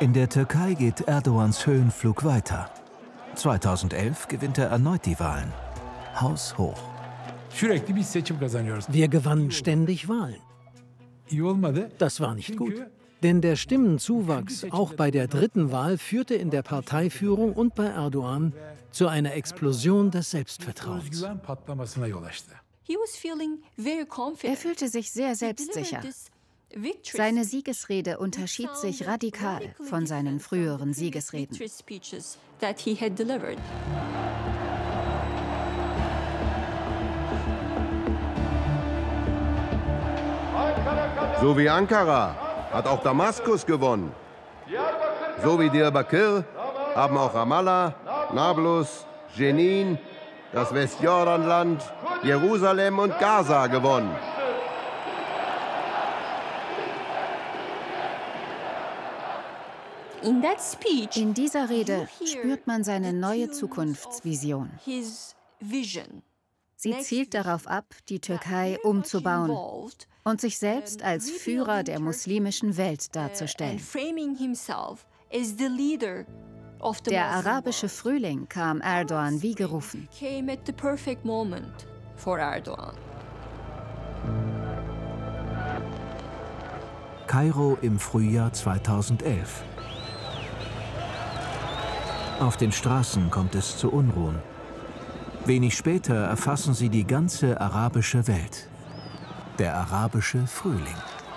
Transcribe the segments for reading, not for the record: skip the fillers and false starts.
In der Türkei geht Erdogans Höhenflug weiter. 2011 gewinnt er erneut die Wahlen. Haushoch. Wir gewannen ständig Wahlen. Das war nicht gut. Denn der Stimmenzuwachs, auch bei der dritten Wahl, führte in der Parteiführung und bei Erdogan zu einer Explosion des Selbstvertrauens. Er fühlte sich sehr selbstsicher. Seine Siegesrede unterschied sich radikal von seinen früheren Siegesreden. So wie Ankara hat auch Damaskus gewonnen. So wie Diyarbakir haben auch Ramallah, Nablus, Jenin, das Westjordanland, Jerusalem und Gaza gewonnen. In dieser Rede spürt man seine neue Zukunftsvision. Sie zielt darauf ab, die Türkei umzubauen und sich selbst als Führer der muslimischen Welt darzustellen. Der arabische Frühling kam Erdogan wie gerufen. Kairo im Frühjahr 2011. Auf den Straßen kommt es zu Unruhen. Wenig später erfassen sie die ganze arabische Welt. Der arabische Frühling.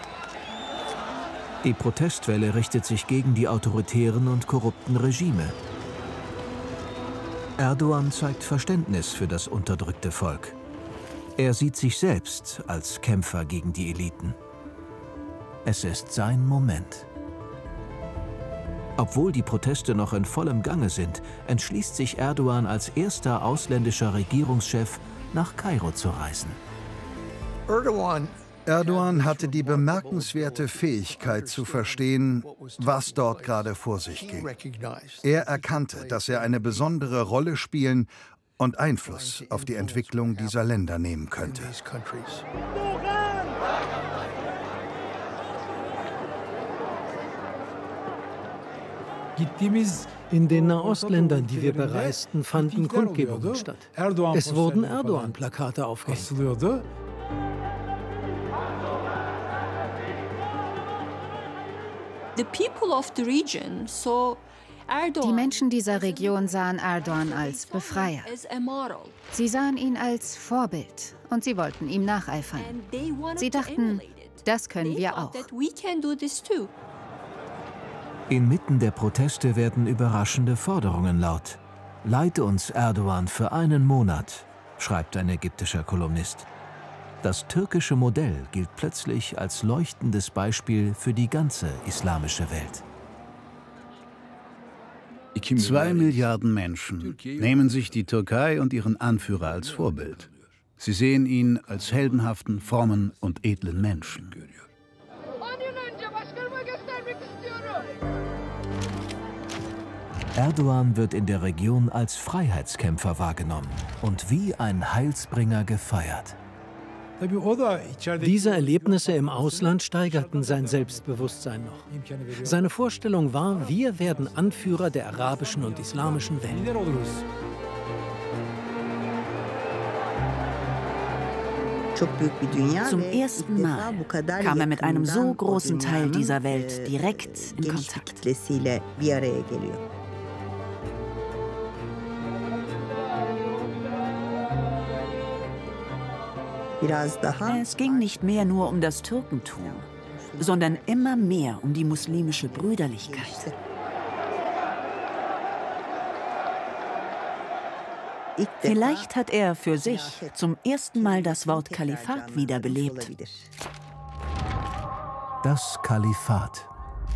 Die Protestwelle richtet sich gegen die autoritären und korrupten Regime. Erdogan zeigt Verständnis für das unterdrückte Volk. Er sieht sich selbst als Kämpfer gegen die Eliten. Es ist sein Moment. Obwohl die Proteste noch in vollem Gange sind, entschließt sich Erdogan als erster ausländischer Regierungschef, nach Kairo zu reisen. Erdogan hatte die bemerkenswerte Fähigkeit zu verstehen, was dort gerade vor sich ging. Er erkannte, dass er eine besondere Rolle spielen und Einfluss auf die Entwicklung dieser Länder nehmen könnte. In den Nahostländern, die wir bereisten, fanden Kundgebungen statt. Es wurden Erdogan-Plakate aufgehängt. Die Menschen dieser Region sahen Erdogan als Befreier. Sie sahen ihn als Vorbild und sie wollten ihm nacheifern. Sie dachten, das können wir auch. Inmitten der Proteste werden überraschende Forderungen laut. Leite uns Erdogan für einen Monat, schreibt ein ägyptischer Kolumnist. Das türkische Modell gilt plötzlich als leuchtendes Beispiel für die ganze islamische Welt. 2 Milliarden Menschen nehmen sich die Türkei und ihren Anführer als Vorbild. Sie sehen ihn als heldenhaften, frommen und edlen Menschen. Erdogan wird in der Region als Freiheitskämpfer wahrgenommen und wie ein Heilsbringer gefeiert. Diese Erlebnisse im Ausland steigerten sein Selbstbewusstsein noch. Seine Vorstellung war, wir werden Anführer der arabischen und islamischen Welt. Zum ersten Mal kam er mit einem so großen Teil dieser Welt direkt in Kontakt. Es ging nicht mehr nur um das Türkentum, sondern immer mehr um die muslimische Brüderlichkeit. Vielleicht hat er für sich zum ersten Mal das Wort Kalifat wiederbelebt. Das Kalifat.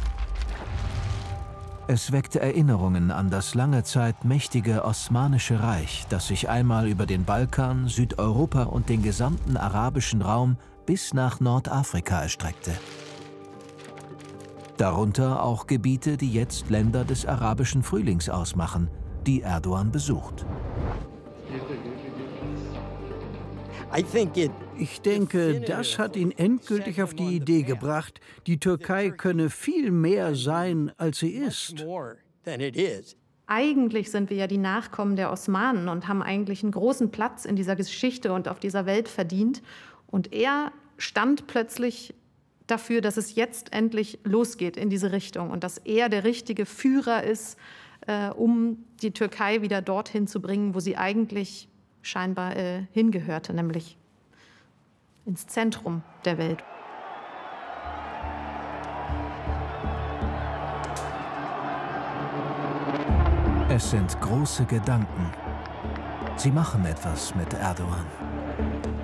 Es weckte Erinnerungen an das lange Zeit mächtige Osmanische Reich, das sich einmal über den Balkan, Südeuropa und den gesamten arabischen Raum bis nach Nordafrika erstreckte. Darunter auch Gebiete, die jetzt Länder des arabischen Frühlings ausmachen, die Erdogan besucht. Ich denke, das hat ihn endgültig auf die Idee gebracht, die Türkei könne viel mehr sein, als sie ist. Eigentlich sind wir ja die Nachkommen der Osmanen und haben eigentlich einen großen Platz in dieser Geschichte und auf dieser Welt verdient. Und er stand plötzlich dafür, dass es jetzt endlich losgeht in diese Richtung und dass er der richtige Führer ist, um die Türkei wieder dorthin zu bringen, wo sie eigentlich scheinbar hingehörte, nämlich ins Zentrum der Welt. Es sind große Gedanken. Sie machen etwas mit Erdogan.